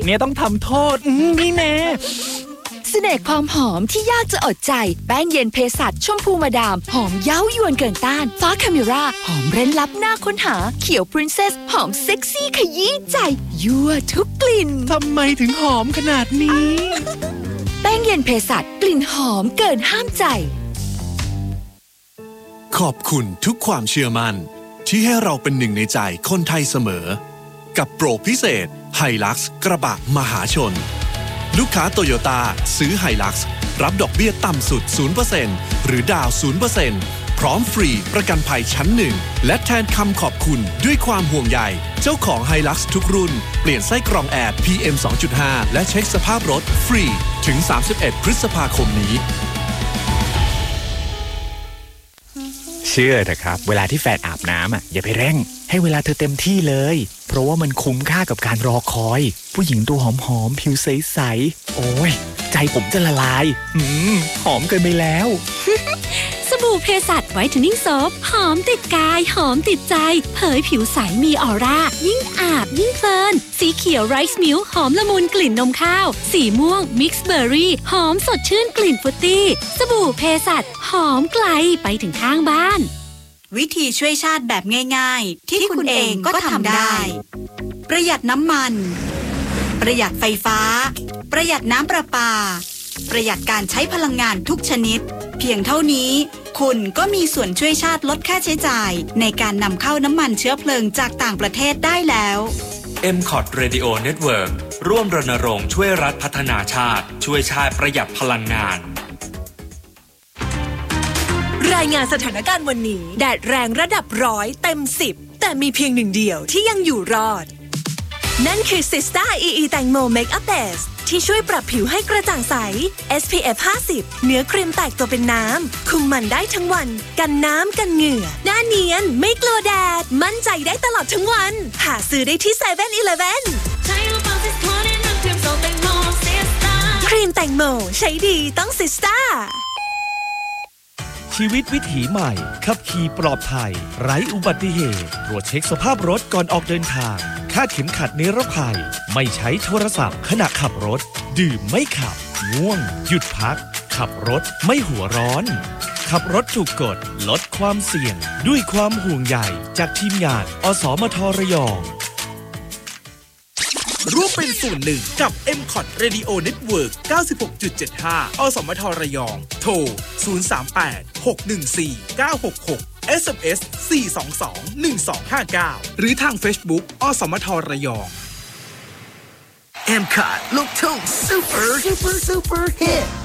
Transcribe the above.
เนี่ยต้องทำโทษนี่แน่เสน่ห์ความหอมที่ยากจะอดใจแป้งเย็นเภสัชชมพูมาดามหอมเย้ายวนเกินต้านฟ้าคาเมราหอมเร้นลับน่าค้นหาเขียวพรินเซสหอมเซ็กซี่ขยี้ใจยั่วทุกกลิ่นทำไมถึงหอมขนาดนี้แป้งเย็นเภสัชกลิ่นหอมเกินห้ามใจขอบคุณทุกความเชื่อมั่นที่ให้เราเป็นหนึ่งในใจคนไทยเสมอกับโปรพิเศษไฮลักซ์กระบะมหาชนลูกค้าโตโยต้าซื้อไฮลักซ์รับดอกเบี้ยต่ำสุด 0% หรือดาว 0% พร้อมฟรีประกันภัยชั้นหนึ่งและแทนคำขอบคุณด้วยความห่วงใยเจ้าของไฮลักซ์ทุกรุ่นเปลี่ยนไส้กรองแอร์ PM 2.5 และเช็คสภาพรถฟรีถึง31 พฤษภาคมนี้เชื่อเถอะครับเวลาที่แฟนอาบน้ำอย่าไปเร่งให้เวลาเธอเต็มที่เลยเพราะว่ามันคุ้มค่ากับการรอคอยผู้หญิงตัวหอมๆผิวใสๆโอ้ยใจผมจะละลายหอมเกินไปแล้วสบู่เภสัชไวท์เทนนิ่งโซฟหอมติดกายหอมติดใจเผยผิวใสมีออร่ายิ่งอาบยิ่งเพลินสีเขียวไรซ์มิลค์หอมละมุนกลิ่นนมข้าวสีม่วงมิกซ์เบอร์รี่หอมสดชื่นกลิ่นฟรุตตี้สบู่เภสัชหอมไกลไปถึงข้างบ้านวิธีช่วยชาติแบบง่ายๆที่คุณเองก็ทำได้ประหยัดน้ำมันประหยัดไฟฟ้าประหยัดน้ำประปาประหยัดการใช้พลังงานทุกชนิดเพียงเท่านี้คุณก็มีส่วนช่วยชาติลดค่าใช้จ่ายในการนำเข้าน้ำมันเชื้อเพลิงจากต่างประเทศได้แล้ว MCOT Radio Network ร่วมรณรงค์ช่วยรัฐพัฒนาชาติช่วยชาติประหยัดพลังงานรายงานสถานการณ์วันนี้แดดแรงระดับ100 เต็ม 10แต่มีเพียงหนึ่งเดียวที่ยังอยู่รอดนั่นคือ Sista EE แตงโม Makeup Base ที่ช่วยปรับผิวให้กระจ่างใส SPF 50 เนื้อครีมแตกตัวเป็นน้ำคุมมันได้ทั้งวันกันน้ำกันเหงื่อหน้าเนียนไม่กลัวแดดมั่นใจได้ตลอดทั้งวันหาซื้อได้ที่ 7-Eleven ครีมแตงโมใช้ดีต้อง Sista ชีวิตวิถีใหม่ขับขี่ปลอดภัยไร้อุบัติเหตุตรวจเช็คสภาพรถก่อนออกเดินทางคาดเข็มขัดนิรภัยไม่ใช้โทรศัพท์ขณะขับรถดื่มไม่ขับง่วงหยุดพักขับรถไม่หัวร้อนขับรถถูกกฎลดความเสี่ยงด้วยความห่วงใยจากทีมงานอสมทระยองร่วมเป็นส่วนหนึ่งกับ MCOT Radio Network 96.75 อสมทระยองโทร 038-614-966 SMS 422-1259 หรือทาง Facebook อสมทระยอง MCOT ลูกทุ่ง Super Hit